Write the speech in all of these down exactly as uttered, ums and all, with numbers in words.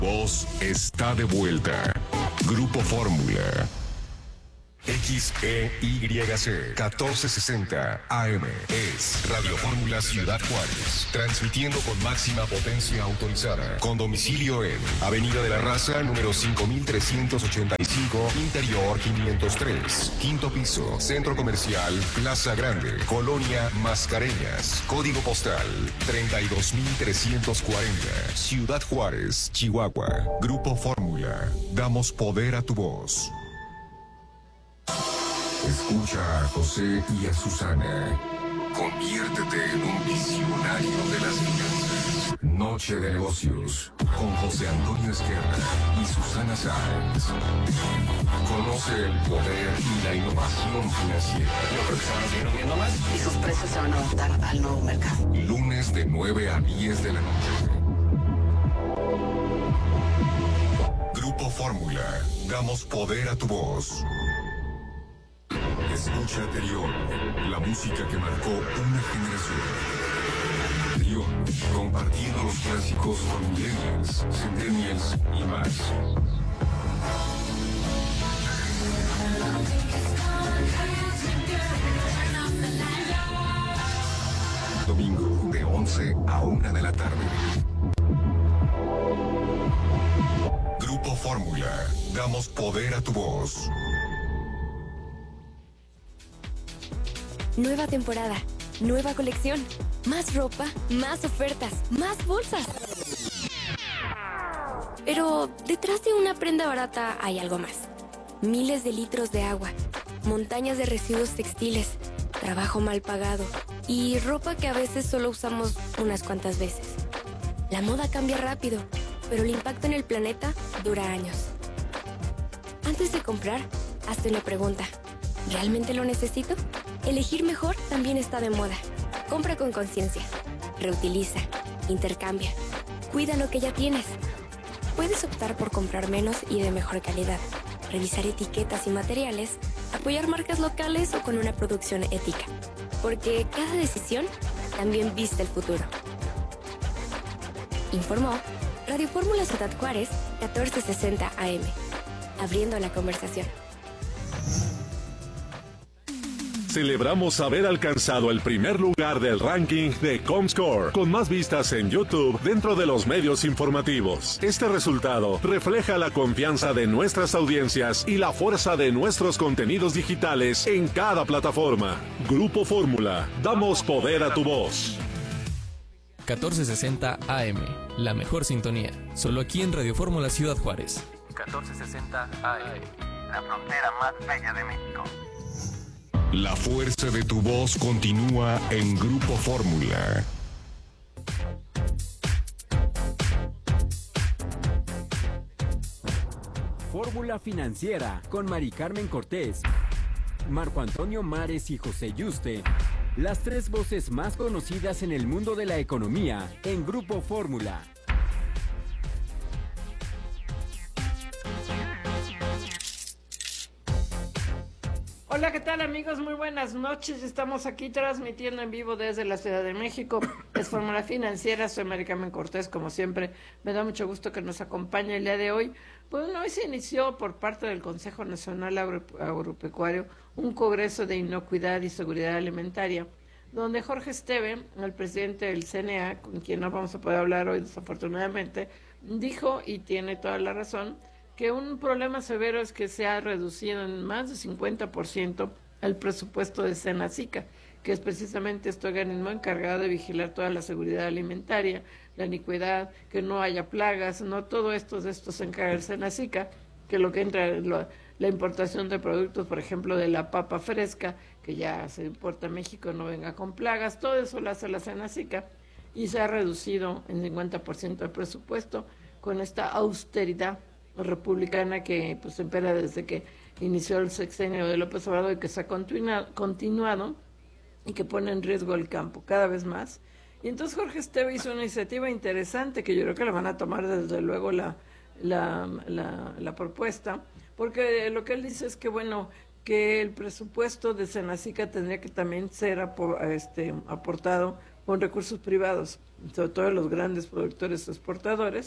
Voz está de vuelta. Grupo Fórmula. X E Y C catorce sesenta A M es Radio Fórmula Ciudad Juárez, transmitiendo con máxima potencia autorizada, con domicilio en Avenida de la Raza, número cinco mil trescientos ochenta y cinco, Interior quinientos tres, quinto piso, Centro Comercial Plaza Grande, Colonia Mascareñas, código postal treinta y dos mil trescientos cuarenta, Ciudad Juárez, Chihuahua. Grupo Fórmula, damos poder a tu voz. Escucha a José y a Susana. Conviértete en un visionario de las finanzas. Noche de negocios con José Antonio Esquerra y Susana Sáenz. Conoce el poder y la innovación financiera. Yo creo que se van a seguir hundiendo más y sus precios se van a adaptar al nuevo mercado. Lunes de nueve a diez de la noche. Grupo Fórmula. Damos poder a tu voz. Escucha Terión, la música que marcó una generación. Terión, compartiendo los clásicos con millennials, centennials y más. Domingo, de once a una de la tarde. Grupo Fórmula, damos poder a tu voz. Nueva temporada, nueva colección, más ropa, más ofertas, más bolsas. Pero detrás de una prenda barata hay algo más. Miles de litros de agua, montañas de residuos textiles, trabajo mal pagado y ropa que a veces solo usamos unas cuantas veces. La moda cambia rápido, pero el impacto en el planeta dura años. Antes de comprar, hazte una pregunta. ¿Realmente lo necesito? Elegir mejor también está de moda. Compra con conciencia. Reutiliza. Intercambia. Cuida lo que ya tienes. Puedes optar por comprar menos y de mejor calidad. Revisar etiquetas y materiales. Apoyar marcas locales o con una producción ética. Porque cada decisión también viste el futuro. Informó Radio Fórmula Ciudad Juárez, catorce sesenta A M. Abriendo la conversación. Celebramos haber alcanzado el primer lugar del ranking de Comscore, con más vistas en YouTube dentro de los medios informativos. Este resultado refleja la confianza de nuestras audiencias y la fuerza de nuestros contenidos digitales en cada plataforma. Grupo Fórmula, damos poder a tu voz. catorce sesenta A M, la mejor sintonía, solo aquí en Radio Fórmula Ciudad Juárez. catorce sesenta A M, la frontera más bella de México. La fuerza de tu voz continúa en Grupo Fórmula. Fórmula Financiera con Mari Carmen Cortés, Marco Antonio Mares y José Yuste. Las tres voces más conocidas en el mundo de la economía en Grupo Fórmula. Hola, ¿qué tal amigos? Muy buenas noches. Estamos aquí transmitiendo en vivo desde la Ciudad de México. Es Fórmula Financiera, soy Mari Carmen Cortés, como siempre. Me da mucho gusto que nos acompañe el día de hoy. Bueno, hoy se inició por parte del Consejo Nacional Agro- Agropecuario un congreso de inocuidad y seguridad alimentaria, donde Jorge Esteve, el presidente del C N A, con quien no vamos a poder hablar hoy desafortunadamente, dijo, y tiene toda la razón, que un problema severo es que se ha reducido en más de cincuenta por ciento el presupuesto de Senacica, que es precisamente este organismo encargado de vigilar toda la seguridad alimentaria, la iniquidad, que no haya plagas, no todo esto de esto se encarga el Senacica, que lo que entra lo, la importación de productos, por ejemplo, de la papa fresca, que ya se importa a México, no venga con plagas, todo eso lo hace la Senacica, y se ha reducido en cincuenta por ciento el presupuesto con esta austeridad republicana que pues impera desde que inició el sexenio de López Obrador y que se ha continua, continuado y que pone en riesgo el campo cada vez más. Y entonces Jorge Esteve hizo una iniciativa interesante que yo creo que la van a tomar desde luego la, la, la, la propuesta, porque lo que él dice es que bueno, que el presupuesto de Senacica tendría que también ser apo, este, aportado con recursos privados, sobre todo los grandes productores exportadores,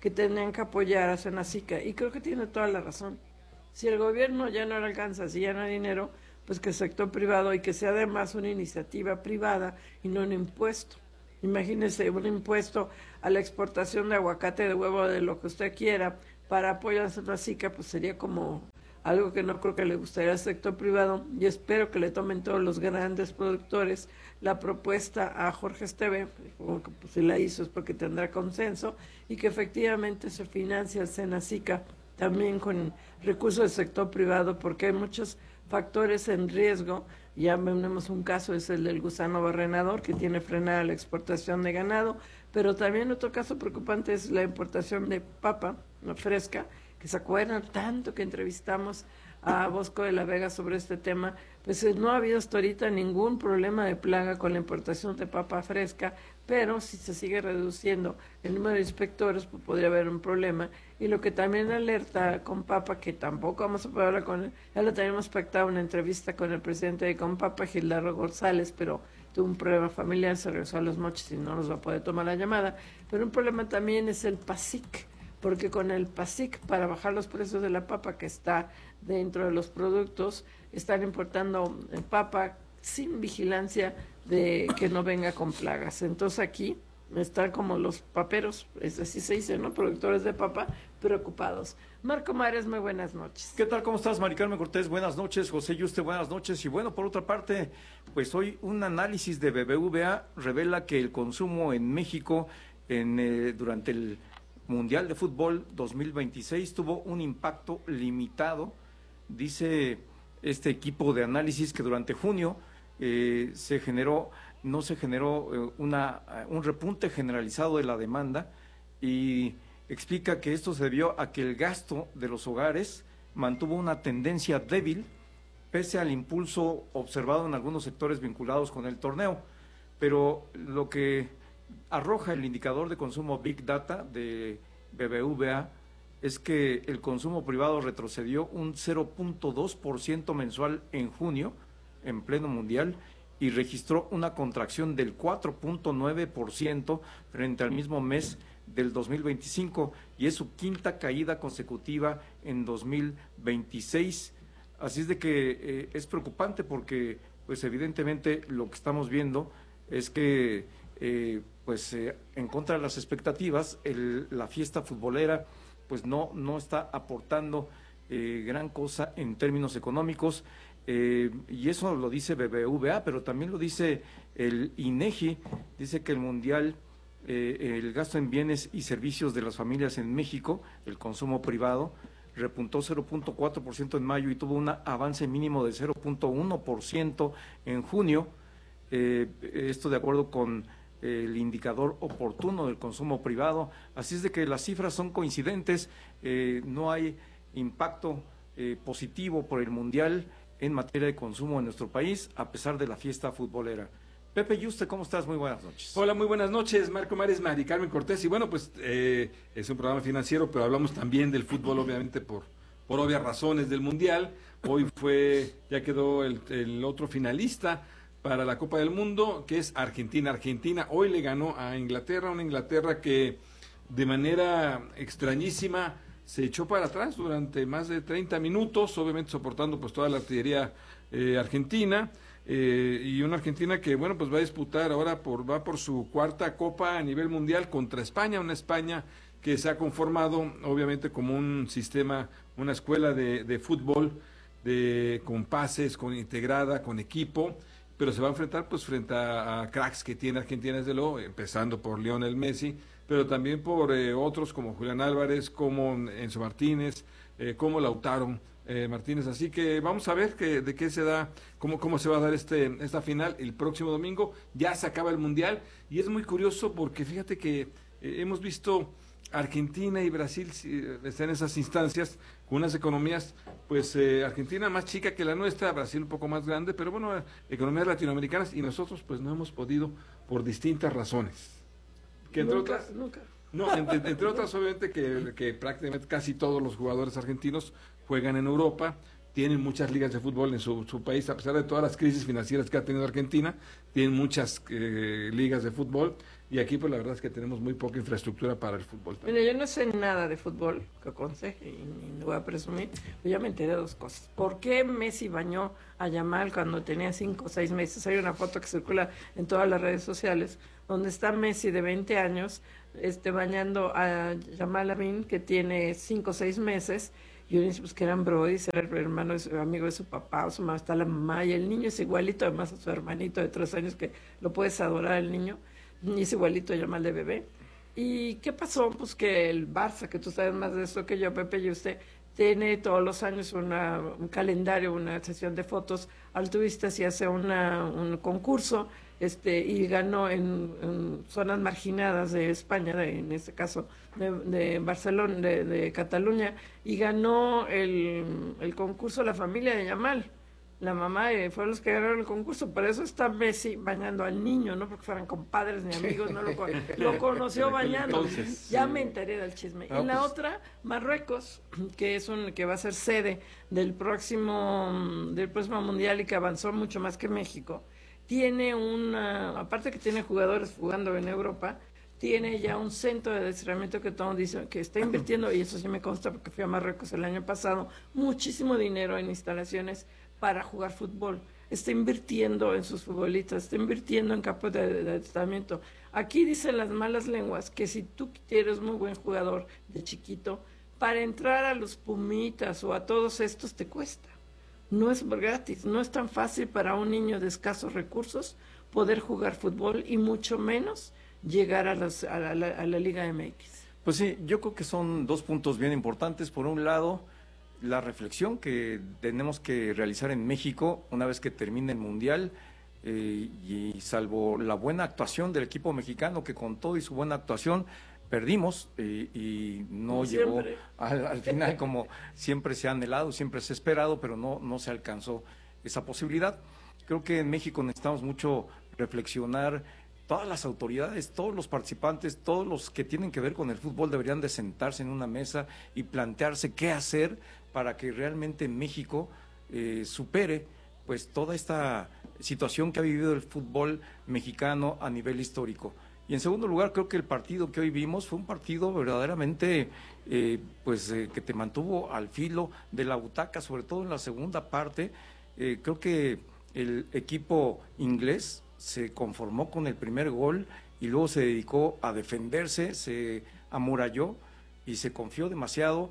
que tenían que apoyar a Senacica, y creo que tiene toda la razón. Si el gobierno ya no le alcanza, si ya no hay dinero, pues que el sector privado, y que sea además una iniciativa privada y no un impuesto. Imagínese un impuesto a la exportación de aguacate, de huevo, de lo que usted quiera, para apoyar a Senacica, pues sería como algo que no creo que le gustaría al sector privado, y espero que le tomen todos los grandes productores la propuesta a Jorge Esteve, porque pues, si la hizo es porque tendrá consenso, y que efectivamente se financie el Senacica también con recursos del sector privado, porque hay muchos factores en riesgo. Ya tenemos un caso, es el del gusano barrenador, que tiene frenada la exportación de ganado, pero también otro caso preocupante es la importación de papa no fresca, que se acuerdan tanto que entrevistamos a Bosco de la Vega sobre este tema. Pues no ha habido hasta ahorita ningún problema de plaga con la importación de papa fresca, pero si se sigue reduciendo el número de inspectores, pues podría haber un problema. Y lo que también alerta Compapa, que tampoco vamos a poder hablar con él, ya lo teníamos pactado una entrevista con el presidente de Compapa, Gildardo González, pero tuvo un problema familiar, se regresó a Los Mochis y no nos va a poder tomar la llamada. Pero un problema también es el PASIC, porque con el PASIC, para bajar los precios de la papa que está dentro de los productos, están importando papa sin vigilancia de que no venga con plagas. Entonces aquí están como los paperos, es así se dice, ¿no? Productores de papa preocupados. Marco Mares, muy buenas noches. ¿Qué tal? ¿Cómo estás, Mari Carmen Cortés? Buenas noches. José Yuste, buenas noches. Y bueno, por otra parte, pues hoy un análisis de B B V A revela que el consumo en México en, eh, durante el Mundial de Fútbol dos mil veintiséis tuvo un impacto limitado. Dice este equipo de análisis que durante junio eh, se generó, no se generó eh, una, un repunte generalizado de la demanda, y explica que esto se debió a que el gasto de los hogares mantuvo una tendencia débil pese al impulso observado en algunos sectores vinculados con el torneo. Pero lo que arroja el indicador de consumo Big Data de B B V A es que el consumo privado retrocedió un cero punto dos por ciento mensual en junio, en pleno mundial, y registró una contracción del cuatro punto nueve por ciento frente al mismo mes del dos mil veinticinco, y es su quinta caída consecutiva en dos mil veintiséis. Así es de que eh, es preocupante, porque pues evidentemente lo que estamos viendo es que eh, pues eh, en contra de las expectativas, el, la fiesta futbolera pues no, no está aportando eh, gran cosa en términos económicos, eh, y eso lo dice B B V A, pero también lo dice el INEGI. Dice que el mundial, eh, el gasto en bienes y servicios de las familias en México, el consumo privado, repuntó cero punto cuatro por ciento en mayo y tuvo un avance mínimo de cero punto uno por ciento en junio, eh, esto de acuerdo con el indicador oportuno del consumo privado. Así es de que las cifras son coincidentes, eh, no hay impacto eh, positivo por el Mundial en materia de consumo en nuestro país, a pesar de la fiesta futbolera. Pepe Yuste, ¿cómo estás? Muy buenas noches. Hola, muy buenas noches, Marco Mares, Mari Carmen Cortés. Y bueno, pues eh, es un programa financiero, pero hablamos también del fútbol, obviamente, por, por obvias razones del Mundial. Hoy fue, ya quedó el, el otro finalista para la Copa del Mundo, que es Argentina. Argentina hoy le ganó a Inglaterra, una Inglaterra que de manera extrañísima se echó para atrás durante más de treinta minutos, obviamente soportando pues toda la artillería eh, argentina, eh, y una Argentina que bueno pues va a disputar ahora, por va por su cuarta Copa a nivel mundial contra España, una España que se ha conformado obviamente como un sistema, una escuela de, de fútbol, de, con pases, con integrada, con equipo, pero se va a enfrentar pues frente a, a cracks que tiene Argentina, desde luego, empezando por Lionel Messi, pero también por eh, otros como Julián Álvarez, como Enzo Martínez, eh, como Lautaro eh, Martínez. Así que vamos a ver que, de qué se da, cómo, cómo se va a dar este esta final el próximo domingo. Ya se acaba el Mundial y es muy curioso porque fíjate que eh, hemos visto Argentina y Brasil eh, están en esas instancias con unas economías, pues eh, Argentina más chica que la nuestra, Brasil un poco más grande, pero bueno, economías latinoamericanas, y nosotros pues no hemos podido por distintas razones. Que entre nunca, otras, nunca. No, entre, entre otras obviamente que, que prácticamente casi todos los jugadores argentinos juegan en Europa, tienen muchas ligas de fútbol en su, su país, a pesar de todas las crisis financieras que ha tenido Argentina, tienen muchas eh, ligas de fútbol, y aquí pues la verdad es que tenemos muy poca infraestructura para el fútbol también. Mira, yo no sé nada de fútbol, que aconseje, y ni voy a presumir, pero ya me enteré de dos cosas. ¿Por qué Messi bañó a Yamal cuando tenía cinco o seis meses? Hay una foto que circula en todas las redes sociales, donde está Messi de veinte años, este, bañando a Yamal Lamin, que tiene cinco o seis meses, y uno dice pues que eran brodis, era el hermano, de su, amigo de su papá o su mamá, está la mamá, y el niño es igualito, además a su hermanito de tres años, que lo puedes adorar el niño, y es igualito a Yamal de bebé. ¿Y qué pasó? Pues que el Barça, que tú sabes más de eso que yo, Pepe, y usted, tiene todos los años una, un calendario, una sesión de fotos altruistas y hace una, un concurso, este y ganó en, en zonas marginadas de España, de, en este caso de, de Barcelona, de, de Cataluña, y ganó el, el concurso la familia de Yamal. La mamá eh, fueron los que ganaron el concurso, por eso está Messi bañando al niño, no porque fueran compadres ni amigos, no lo, lo conoció bañando. Entonces, ya sí. Me enteré del chisme. No, y la pues... otra, Marruecos, que es un que va a ser sede del próximo del próximo mundial y que avanzó mucho más que México, tiene una, aparte que tiene jugadores jugando en Europa, tiene ya un centro de adiestramiento que todo dice que está invirtiendo, y eso sí me consta porque fui a Marruecos el año pasado, muchísimo dinero en instalaciones para jugar fútbol. Está invirtiendo en sus futbolistas, está invirtiendo en campos de, de adiestramiento. Aquí dicen las malas lenguas que si tú eres muy buen jugador de chiquito, para entrar a los Pumitas o a todos estos te cuesta. No es gratis, no es tan fácil para un niño de escasos recursos poder jugar fútbol y mucho menos llegar a, las, a, la, a la Liga M X. Pues sí, yo creo que son dos puntos bien importantes. Por un lado, la reflexión que tenemos que realizar en México una vez que termine el Mundial, eh, y salvo la buena actuación del equipo mexicano, que con todo y su buena actuación perdimos eh, y no como llegó al, al final como siempre se ha anhelado, siempre se ha esperado, pero no, no se alcanzó esa posibilidad. Creo que en México necesitamos mucho reflexionar. Todas las autoridades, todos los participantes, todos los que tienen que ver con el fútbol deberían de sentarse en una mesa y plantearse qué hacer para que realmente México eh, supere pues toda esta situación que ha vivido el fútbol mexicano a nivel histórico. Y en segundo lugar, creo que el partido que hoy vimos fue un partido verdaderamente eh, pues eh, que te mantuvo al filo de la butaca, sobre todo en la segunda parte. Eh, creo que el equipo inglés se conformó con el primer gol y luego se dedicó a defenderse, se amuralló y se confió demasiado,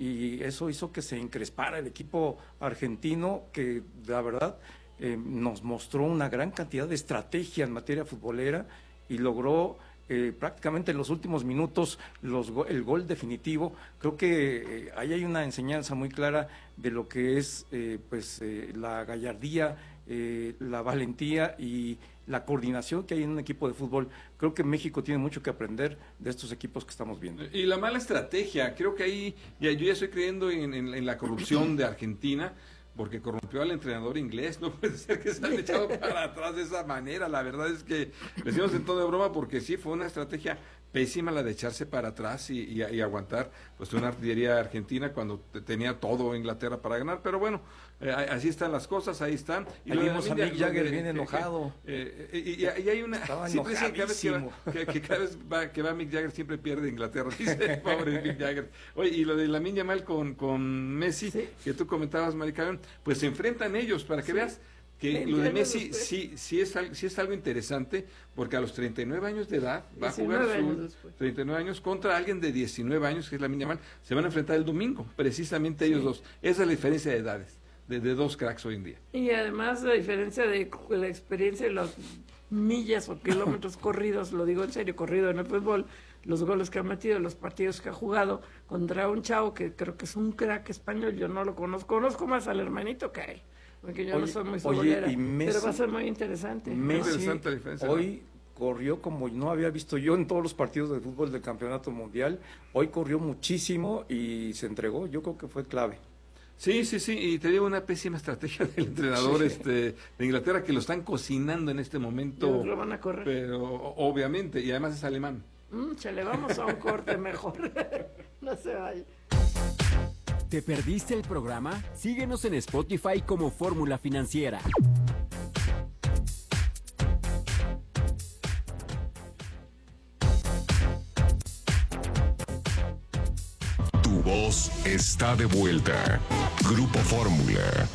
y eso hizo que se encrespara el equipo argentino, que la verdad eh, nos mostró una gran cantidad de estrategia en materia futbolera y logró eh, prácticamente en los últimos minutos los, el gol definitivo. Creo que eh, ahí hay una enseñanza muy clara de lo que es eh, pues eh, la gallardía, eh, la valentía y la coordinación que hay en un equipo de fútbol. Creo que México tiene mucho que aprender de estos equipos que estamos viendo. Y la mala estrategia, creo que ahí ya, yo ya estoy creyendo en, en, en la corrupción de Argentina, porque corrompió al entrenador inglés. No puede ser que se haya echado para atrás de esa manera. La verdad es que le decimos en todo de broma, porque sí fue una estrategia pésima la de echarse para atrás y, y, y aguantar pues una artillería argentina cuando tenía todo Inglaterra para ganar. Pero bueno, eh, así están las cosas, ahí están. Y ahí vimos a Mick Jagger bien enojado. Eh, eh, y, y hay una... Estaba siempre dicen que cada vez que va, que, que cada vez va, que va Mick Jagger siempre pierde Inglaterra. Dice, pobre Mick Jagger. Oye, y lo de Lamine Yamal con, con Messi, sí, que tú comentabas, Mari Carmen, pues se enfrentan ellos, para que sí veas que lo de Messi sí, sí, es, sí es algo interesante, porque a los treinta y nueve años de edad va a jugar su treinta y nueve años contra alguien de diecinueve años, que es Lamine Yamal. Se van a enfrentar el domingo, precisamente ellos sí. dos. Esa es la diferencia de edades, de, de dos cracks hoy en día. Y además la diferencia de la experiencia de las millas o kilómetros corridos, lo digo en serio, corrido en el fútbol, los goles que ha metido, los partidos que ha jugado contra un chavo que creo que es un crack español. Yo no lo conozco, conozco más al hermanito que a él, porque yo oye, no soy muy futbolera, pero va a ser muy interesante. Messi, muy interesante la diferencia, hoy ¿no? corrió como no había visto yo en todos los partidos de fútbol del Campeonato Mundial. Hoy corrió muchísimo y se entregó. Yo creo que fue clave. Sí, sí, sí, y te digo, una pésima estrategia del entrenador sí. este de Inglaterra, que lo están cocinando en este momento. Lo van a correr. Pero obviamente, y además es alemán. Mm, chale, vamos a un corte mejor. No se vaya. ¿Te perdiste el programa? Síguenos en Spotify como Fórmula Financiera. dos está de vuelta. Grupo Fórmula.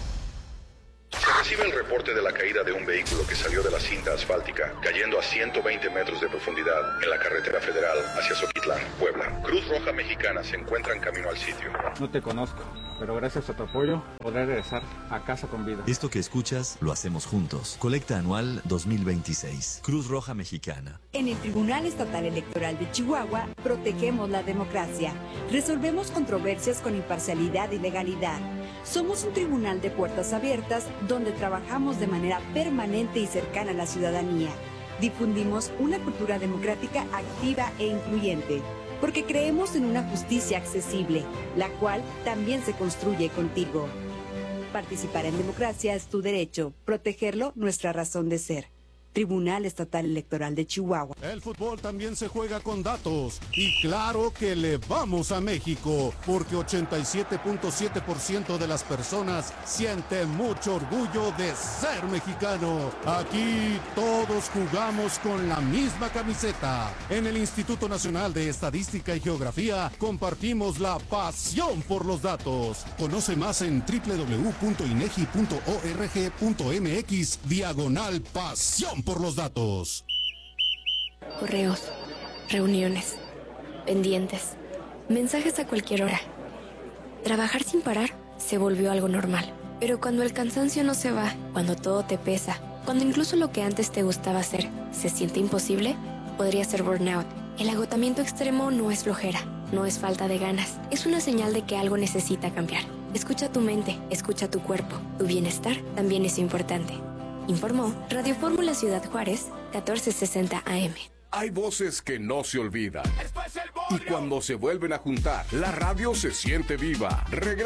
Se recibe el reporte de la caída de un vehículo que salió de la cinta asfáltica, cayendo a ciento veinte metros de profundidad en la carretera federal hacia Zoquitlán, Puebla. Cruz Roja Mexicana se encuentra en camino al sitio. No te conozco, pero gracias a tu apoyo podré regresar a casa con vida. Esto que escuchas lo hacemos juntos. Colecta anual dos mil veintiséis. Cruz Roja Mexicana. En el Tribunal Estatal Electoral de Chihuahua protegemos la democracia. Resolvemos controversias con imparcialidad y legalidad. Somos un tribunal de puertas abiertas donde trabajamos de manera permanente y cercana a la ciudadanía. Difundimos una cultura democrática activa e incluyente, porque creemos en una justicia accesible, la cual también se construye contigo. Participar en democracia es tu derecho, protegerlo nuestra razón de ser. Tribunal Estatal Electoral de Chihuahua. El fútbol también se juega con datos y claro que le vamos a México porque ochenta y siete punto siete por ciento de las personas siente mucho orgullo de ser mexicano. Aquí todos jugamos con la misma camiseta. En el Instituto Nacional de Estadística y Geografía compartimos la pasión por los datos. Conoce más en doble u doble u doble u punto inegi punto org punto mx diagonal pasión por los datos. Correos, reuniones, pendientes, mensajes a cualquier hora. Trabajar sin parar se volvió algo normal. Pero cuando el cansancio no se va, cuando todo te pesa, cuando incluso lo que antes te gustaba hacer se siente imposible, podría ser burnout. El agotamiento extremo no es flojera, no es falta de ganas. Es una señal de que algo necesita cambiar. Escucha tu mente, escucha tu cuerpo. Tu bienestar también es importante. Informó Radio Fórmula Ciudad Juárez, catorce sesenta A M. Hay voces que no se olvidan. Y cuando se vuelven a juntar, la radio se siente viva. Regresa